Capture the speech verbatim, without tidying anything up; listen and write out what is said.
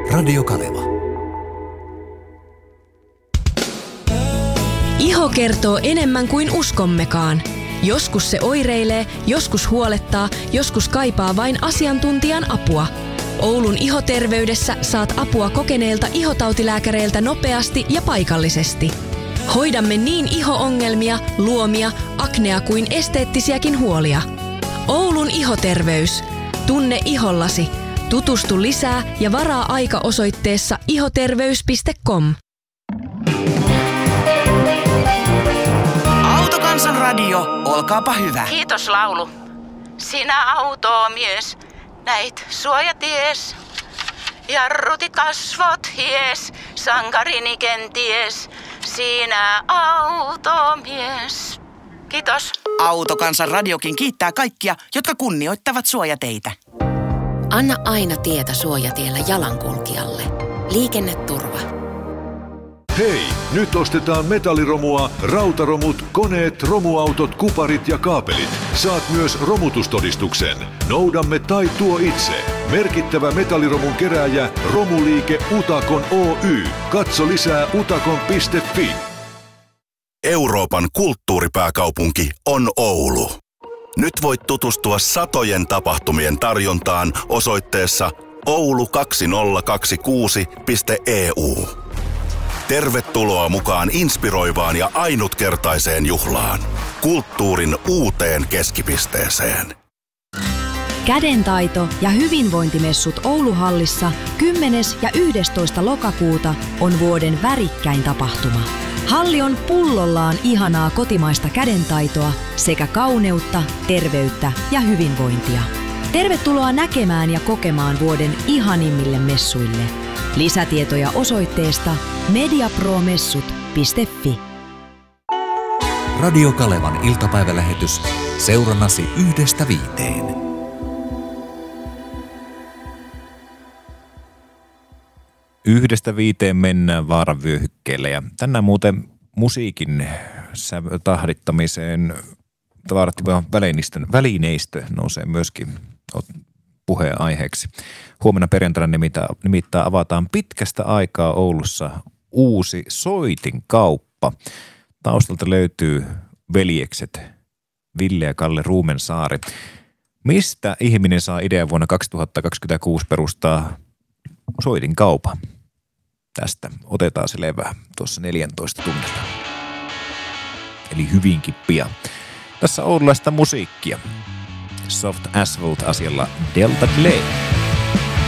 Radio Kaleva. Iho kertoo enemmän kuin uskommekaan. Joskus se oireilee, joskus huolettaa, joskus kaipaa vain asiantuntijan apua. Oulun ihoterveydessä saat apua kokeneilta ihotautilääkäreiltä nopeasti ja paikallisesti. Hoidamme niin iho-ongelmia, luomia, aknea kuin esteettisiäkin huolia. Oulun ihoterveys. Tunne ihollasi. Tutustu lisää ja varaa aika osoitteessa ihoterveys piste com. Autokansan radio, olkaapa hyvä. Kiitos laulu. Sinä automies, näit suojaties. Jarrutit kasvot hies, sankarini kenties. Sinä automies. Kiitos. Autokansan radiokin kiittää kaikkia, jotka kunnioittavat suojateitä. Anna aina tietä suojatiellä jalankulkijalle. Liikenneturva. Hei, nyt ostetaan metalliromua, rautaromut, koneet, romuautot, kuparit ja kaapelit. Saat myös romutustodistuksen. Noudamme tai tuo itse. Merkittävä metalliromun kerääjä Romuliike Utakon Oy. Katso lisää utakon piste fi. Euroopan kulttuuripääkaupunki on Oulu. Nyt voit tutustua satojen tapahtumien tarjontaan osoitteessa oulu kaksituhattakaksikymmentäkuusi piste e u. Tervetuloa mukaan inspiroivaan ja ainutkertaiseen juhlaan. Kulttuurin uuteen keskipisteeseen. Kädentaito- ja hyvinvointimessut Ouluhallissa kymmenes ja yhdestoista lokakuuta on vuoden värikkäin tapahtuma. Halli on pullollaan ihanaa kotimaista kädentaitoa sekä kauneutta, terveyttä ja hyvinvointia. Tervetuloa näkemään ja kokemaan vuoden ihanimmille messuille. Lisätietoja osoitteesta mediapromessut piste fi. Radio Kalevan iltapäivälähetys seurannasi yhdestä viiteen. Yhdestä viiteen mennään vaaravyöhykkeelle ja tänään muuten musiikin tahdittamiseen tavarattiva välineistö nousee myöskin puheenaiheeksi. Huomenna perjantaina nimittäin, nimittäin avataan pitkästä aikaa Oulussa uusi soitinkauppa. Taustalta löytyy veljekset Ville ja Kalle Ruumensaari. Mistä ihminen saa idean vuonna kaksituhattakaksikymmentäkuusi perustaa soitinkaupan? Tästä otetaan se levää tuossa neljäntoista tunnilla. Eli hyvinkin pian. Tässä oululaista musiikkia. Soft Asphalt asialla Delta Clay.